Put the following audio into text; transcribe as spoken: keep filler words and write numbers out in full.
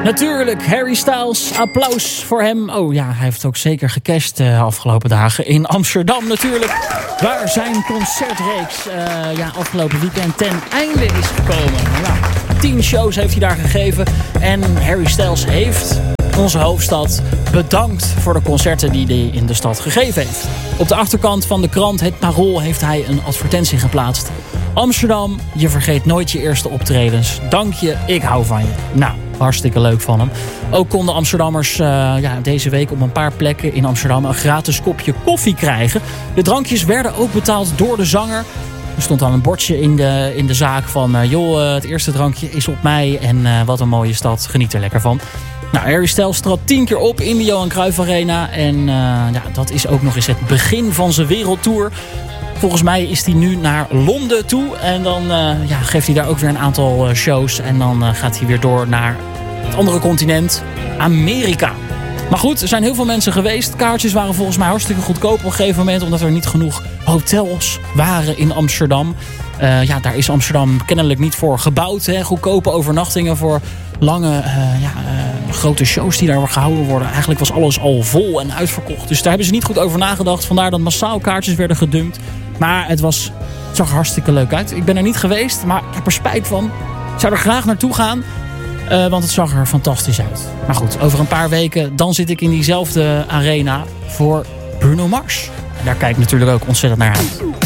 Natuurlijk, Harry Styles, applaus voor hem. Oh ja, hij heeft ook zeker gecasht de uh, afgelopen dagen in Amsterdam natuurlijk. Waar zijn concertreeks uh, ja, afgelopen weekend ten einde is gekomen. Nou, tien shows heeft hij daar gegeven. En Harry Styles heeft onze hoofdstad bedankt voor de concerten die hij in de stad gegeven heeft. Op de achterkant van de krant Het Parool heeft hij een advertentie geplaatst. Amsterdam, je vergeet nooit je eerste optredens. Dank je, ik hou van je. Nou, hartstikke leuk van hem. Ook konden Amsterdammers uh, ja, deze week op een paar plekken in Amsterdam een gratis kopje koffie krijgen. De drankjes werden ook betaald door de zanger. Er stond dan een bordje in de, in de zaak van Uh, joh, uh, het eerste drankje is op mij. En uh, wat een mooie stad, geniet er lekker van. Nou, Harry Styles trad tien keer op in de Johan Cruijff Arena. En uh, ja, dat is ook nog eens het begin van zijn wereldtour. Volgens mij is hij nu naar Londen toe. En dan uh, ja, geeft hij daar ook weer een aantal uh, shows. En dan uh, gaat hij weer door naar het andere continent, Amerika. Maar goed, er zijn heel veel mensen geweest. Kaartjes waren volgens mij hartstikke goedkoop op een gegeven moment. Omdat er niet genoeg hotels waren in Amsterdam. Uh, ja, daar is Amsterdam kennelijk niet voor gebouwd. Hè? Goedkope overnachtingen voor lange uh, ja, uh, grote shows die daar gehouden worden. Eigenlijk was alles al vol en uitverkocht. Dus daar hebben ze niet goed over nagedacht. Vandaar dat massaal kaartjes werden gedumpt. Maar het, was, het zag er hartstikke leuk uit. Ik ben er niet geweest, maar ik heb er spijt van. Ik zou er graag naartoe gaan. Uh, want het zag er fantastisch uit. Maar goed, over een paar weken dan zit ik in diezelfde arena voor Bruno Mars. En daar kijk ik natuurlijk ook ontzettend naar uit.